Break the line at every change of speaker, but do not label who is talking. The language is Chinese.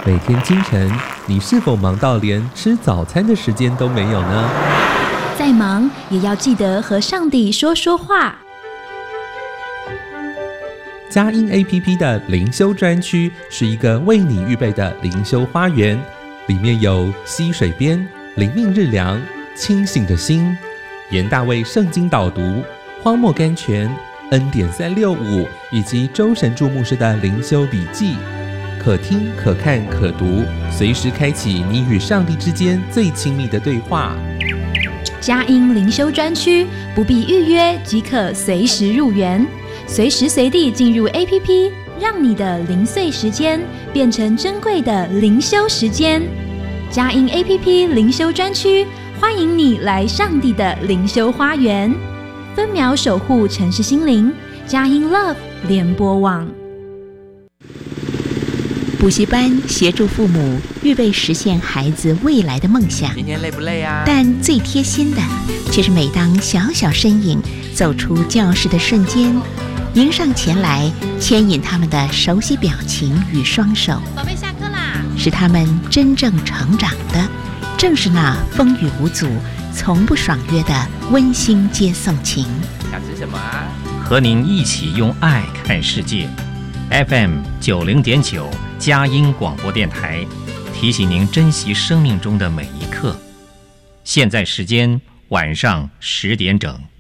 每天清晨，你是否忙到连吃早餐的时间都没有呢？
再忙也要记得和上帝说说话。
佳音 APP 的灵修专区是一个为你预备的灵修花园，里面有溪水边、灵命日粮、清醒的心、严大卫圣经导读、荒漠甘泉、恩典365以及周神助牧师的灵修笔记，可听可看可读，随时开启你与上帝之间最亲密的对话。
佳音灵修专区不必预约即可随时入园，随时随地进入 APP， 让你的零碎时间变成珍贵的灵修时间。佳音 APP 灵修专区欢迎你来上帝的灵修花园，分秒守护城市心灵。佳音 Love 联播网。
补习班协助父母预备实现孩子未来的梦想，
今天累不累啊？
但最贴心的却是每当小小身影走出教室的瞬间，迎上前来牵引他们的熟悉表情与双手。
宝贝，下课啦！
使他们真正成长的，正是那风雨无阻、从不爽约的温馨接送情。
想吃什么啊？
和您一起用爱看世界。FM 90.9佳音广播电台提醒您珍惜生命中的每一刻。现在时间晚上10点整。